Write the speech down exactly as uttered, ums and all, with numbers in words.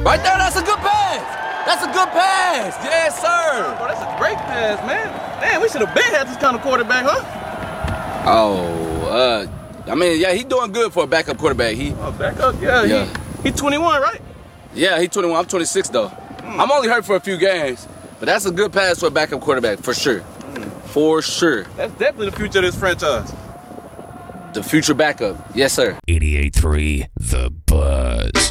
Right there, that's a good pass. That's a good pass. Yes, sir. Oh, that's a great pass, man. Damn, we should have been had this kind of quarterback, huh? Oh, uh, I mean, yeah, he doing good for a backup quarterback. He, Oh, backup? Yeah, Yeah. he, he twenty-one, right? yeah, he twenty-one. I'm twenty-six though. Mm. I'm only hurt for a few games, but that's a good pass for a backup quarterback for sure. Mm. For sure. That's definitely the future of this franchise. The future backup. Yes, sir. eighty-eight point three The Buzz.